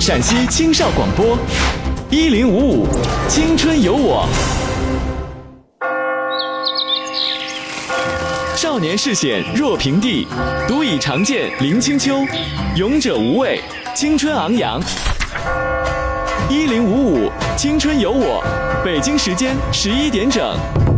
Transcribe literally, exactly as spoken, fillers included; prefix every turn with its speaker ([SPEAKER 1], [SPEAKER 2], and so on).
[SPEAKER 1] 陕西青少广播，一零五五青春有我。少年视险若平地，独倚长剑临清秋。勇者无畏，青春昂扬。一零五五青春有我，北京时间十一点整。